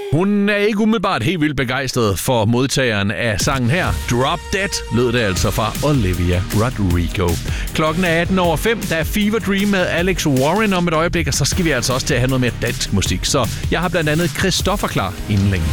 Hun er ikke umiddelbart helt vildt begejstret for modtageren af sangen her. Drop Dead lød det altså fra Olivia Rodrigo. Klokken er 18:05. Der er Fever Dream med Alex Warren om et øjeblik, og så skal vi altså også til at have noget mere dansk musik. Så jeg har blandt andet Christoffer klar inden længe.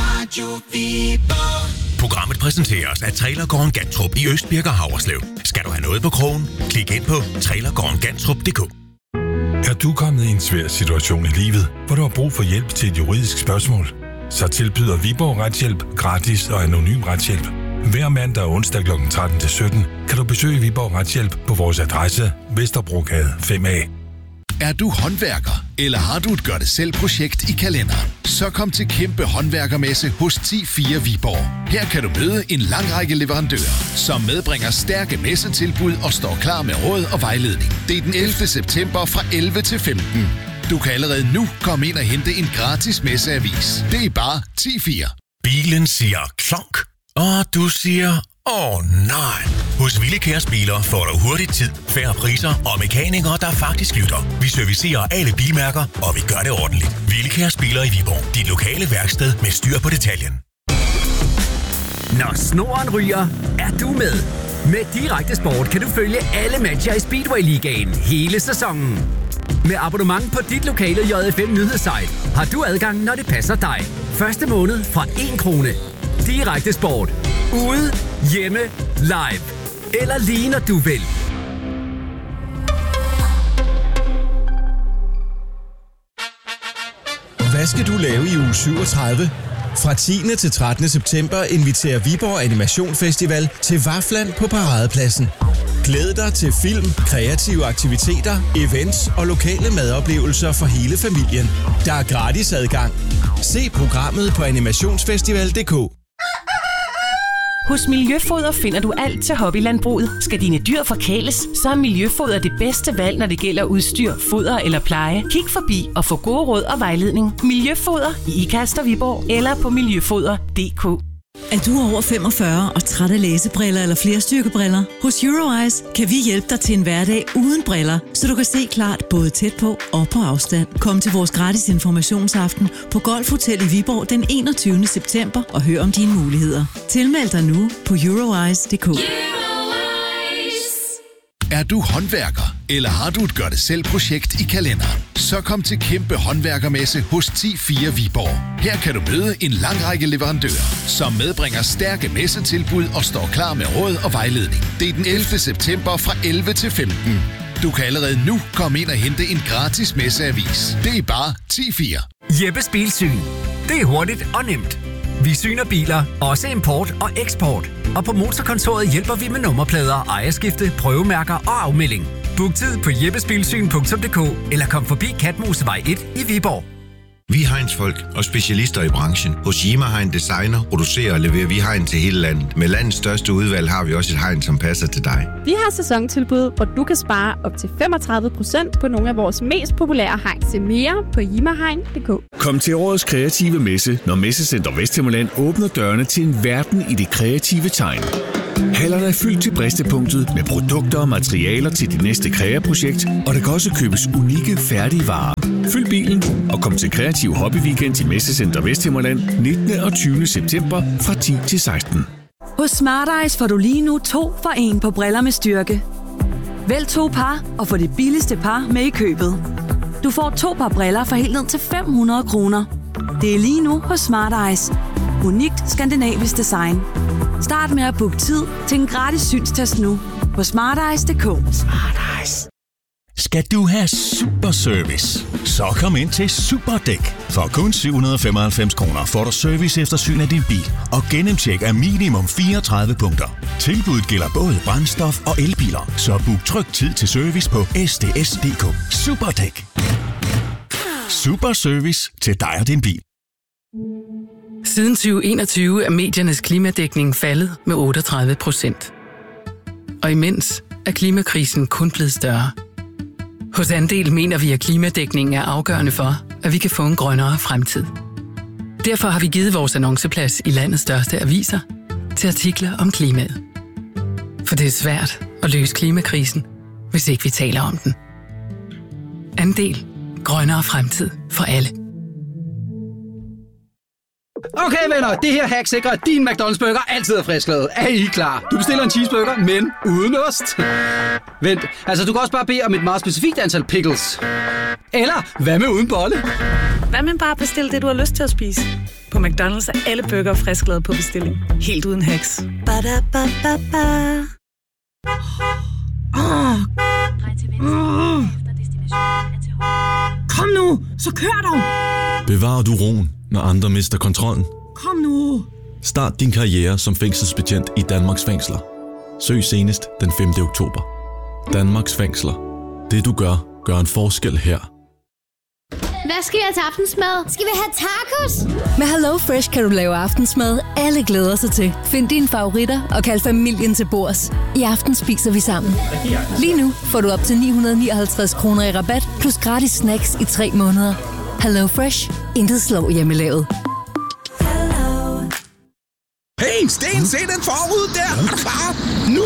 Programmet præsenteres af Trailergården Gantrup i Østbirk og Haverslev. Skal du have noget på krogen? Klik ind på trailergårdengantrup.dk. Er du kommet i en svær situation i livet, hvor du har brug for hjælp til et juridisk spørgsmål? Så tilbyder Viborg Retshjælp gratis og anonym retshjælp. Hver mandag og onsdag kl. 13-17 kan du besøge Viborg Retshjælp på vores adresse Vesterbrogade 5A. Er du håndværker, eller har du et gør-det-selv-projekt i kalenderen? Så kom til Kæmpe Håndværkermesse hos 10-4 Viborg. Her kan du møde en lang række leverandører, som medbringer stærke messetilbud og står klar med råd og vejledning. Det er den 11. september fra 11 til 15. Du kan allerede nu komme ind og hente en gratis messeavis. Det er bare 10-4. Bilen siger klonk, og du siger nej. Hos Villikærs Biler får du hurtigt tid, færre priser og mekanikere, der faktisk lytter. Vi servicerer alle bilmærker, og vi gør det ordentligt. Villikærs Biler i Viborg. Dit lokale værksted med styr på detaljen. Når snoren ryger, er du med. Med Direkte Sport kan du følge alle matcher i Speedway-ligaen hele sæsonen. Med abonnement på dit lokale JFM nyhedssite har du adgang, når det passer dig. Første måned fra 1 krone. Direkte Sport. Ude, hjemme, live. Eller lige når du vil. Hvad skal du lave i uge 37? Fra 10. til 13. september inviterer Viborg Animation Festival til Vafland på Paradepladsen. Glæd dig til film, kreative aktiviteter, events og lokale madoplevelser for hele familien. Der er gratis adgang. Se programmet på animationsfestival.dk. Hos Miljøfoder finder du alt til hobbylandbruget. Skal dine dyr forkæles, så er Miljøfoder det bedste valg, når det gælder udstyr, foder eller pleje. Kig forbi og få gode råd og vejledning. Miljøfoder i Ikast og Viborg eller på miljøfoder.dk. Er du over 45 og træt af læsebriller eller flerstyrkebriller? Hos Euroeyes kan vi hjælpe dig til en hverdag uden briller, så du kan se klart både tæt på og på afstand. Kom til vores gratis informationsaften på Golf Hotel i Viborg den 21. september og hør om dine muligheder. Tilmeld dig nu på Euroeyes.dk. Er du håndværker, eller har du et gør-det-selv-projekt i kalenderen? Så kom til Kæmpe Håndværkermesse hos 10-4 Viborg. Her kan du møde en lang række leverandører, som medbringer stærke messetilbud og står klar med råd og vejledning. Det er den 11. september fra 11 til 15. Du kan allerede nu komme ind og hente en gratis messeavis. Det er bare 10-4. Jeppes Bilsyn. Det er hurtigt og nemt. Vi syner biler, også import og eksport. Og på Motorkontoret hjælper vi med nummerplader, ejerskifte, prøvemærker og afmelding. Book tid på jeppesbilsyn.dk eller kom forbi Katmosevej 1 i Viborg. Vi er hegnsfolk og specialister i branchen. Hos Jima Hegn Designer producerer og leverer vi hegn til hele landet. Med landets største udvalg har vi også et hegn, som passer til dig. Vi har sæsontilbud, hvor du kan spare op til 35% på nogle af vores mest populære hegn. Se mere på jimahegn.dk. Kom til årets kreative messe, når Messecenter Vesthimmerland åbner dørene til en verden i det kreative tegn. Hallerne er fyldt til bristepunktet med produkter og materialer til dit næste kreaprojekt, og der kan også købes unikke, færdige varer. Fyld bilen og kom til Kreativ Hobbyweekend i Messecenter Vesthimmerland 19. og 20. september fra 10 til 16. Hos Smart Eyes får du lige nu 2 for 1 på briller med styrke. Vælg 2 par og få det billigste par med i købet. Du får 2 par briller for helt ned til 500 kroner. Det er lige nu hos Smart Eyes. Unikt skandinavisk design. Start med at booke tid til en gratis synstest nu på smarteyes.dk. Smart Eyes. Skal du have super service? Så kom ind til Superdæk. For kun 795 kroner får du service efter syn af din bil og gennemtjek af minimum 34 punkter. Tilbuddet gælder både brændstof og elbiler, så book tryg tid til service på sds.dk. Superdæk. Super service til dig og din bil. Siden 2021 er mediernes klimadækning faldet med 38%. Og imens er klimakrisen kun blevet større. Hos Andel mener vi, at klimadækningen er afgørende for, at vi kan få en grønnere fremtid. Derfor har vi givet vores annonceplads i landets største aviser til artikler om klimaet. For det er svært at løse klimakrisen, hvis ikke vi taler om den. Andel. Grønnere fremtid for alle. Okay venner, det her hack sikrer, at din McDonald's burger altid er frisklavet. Er I klar? Du bestiller en cheeseburger, men uden ost. Vent, altså du kan også bare bede om et meget specifikt antal pickles. Eller hvad med uden bolle? Hvad med bare bestille det, du har lyst til at spise? På McDonald's er alle burger frisklavet på bestilling. Helt uden hacks. Ba-da-ba-ba-ba. Kom nu, så kør dog! Bevarer du roen, når andre mister kontrollen? Kom nu! Start din karriere som fængselsbetjent i Danmarks fængsler. Søg senest den 5. oktober. Danmarks fængsler. Det du gør, gør en forskel her. Hvad skal vi have til aftensmad? Skal vi have tacos? Med HelloFresh kan du lave aftensmad, alle glæder sig til. Find dine favoritter og kald familien til bords. I aften spiser vi sammen. Lige nu får du op til 959 kroner i rabat, plus gratis snacks i 3 måneder. HelloFresh. Intet slår hjemmelavet. Hey, Sten, se den forrude der! Er du klar? Nu!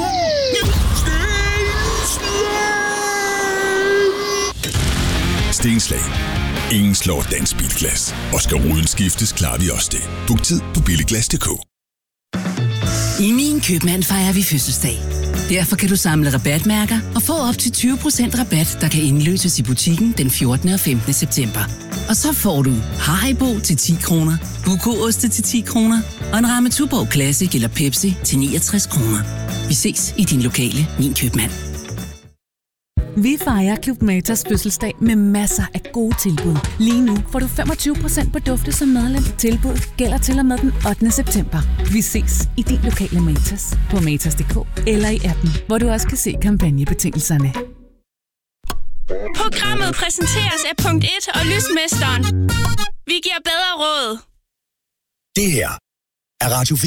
Stenslag. Ingen slår Dansk Bilglas. Og skal ruden skiftes, klarer vi også det. Book tid på billiglas.dk. I Min Købmand fejrer vi fødselsdag. Derfor kan du samle rabatmærker og få op til 20% rabat, der kan indløses i butikken den 14. og 15. september. Og så får du Haribo til 10 kroner, Buko-oste til 10 kroner og en ramme Tuborg Classic eller Pepsi til 69 kroner. Vi ses i din lokale Min Købmand. Vi fejrer Club Matas fødselsdag med masser af gode tilbud. Lige nu får du 25% på dufte som medlem. Tilbud gælder til og med den 8. september. Vi ses i din lokale Matas på matas.dk eller i appen, hvor du også kan se kampagnebetingelserne. Programmet præsenteres af Punkt 1 og Lysmesteren. Vi giver bedre råd. Det her er Radio 4.